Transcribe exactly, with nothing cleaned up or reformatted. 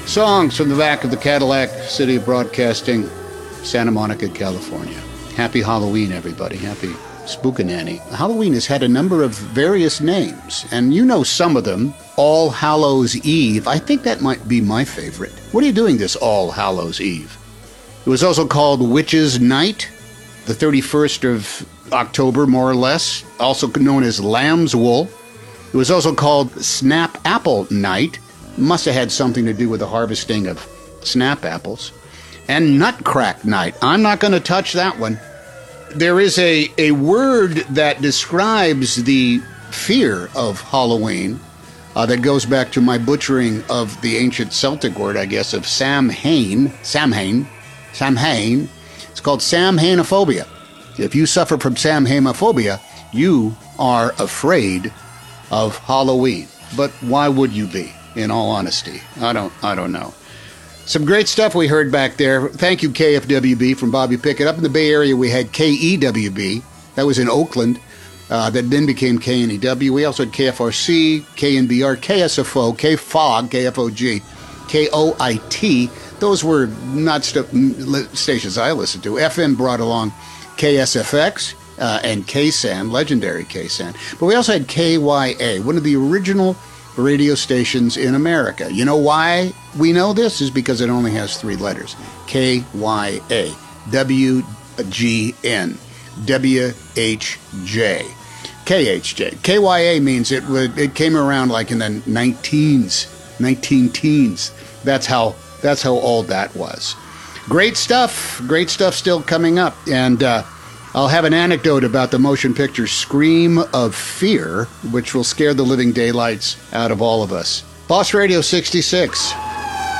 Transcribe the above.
Songs from the back of the Cadillac, City of Broadcasting, Santa Monica, California. Happy Halloween, everybody. Happy Spookananny. Halloween has had a number of various names, and you know some of them. All Hallows Eve. I think that might be my favorite. What are you doing this All Hallows Eve? It was also called Witches' Night, the thirty-first of October, more or less, also known as Lamb's Wool. It was also called Snap Apple Night. Must have had something to do with the harvesting of snap apples. And Nutcrack Night. I'm not going to touch that one. There is a, a word that describes the fear of Halloween uh, that goes back to my butchering of the ancient Celtic word, I guess, of Samhain. Samhain. Samhain. It's called Samhainophobia. If you suffer from Samhainophobia, you are afraid of Halloween. But why would you be, in all honesty? I don't I don't know. Some great stuff we heard back there. Thank you, K F W B, from Bobby Pickett. Up in the Bay Area, we had K E W B. That was in Oakland. Uh, that then became K N E W. We also had K F R C, K N B R, K S F O, K F O G, K F O G, K O I T. Those were not st- stations I listened to. F M brought along K S F X uh, and K S A N, legendary K S A N. But we also had K Y A, one of the original radio stations in America. You know why we know this? Is because it only has three letters. K Y A. W G N. W H J. K H J. K Y A means it it came around like in the nineteens, nineteen teens. That's how that's how old that was. Great stuff. Great stuff still coming up. And uh, I'll have an anecdote about the motion picture Scream of Fear, which will scare the living daylights out of all of us. Boss Radio sixty-six.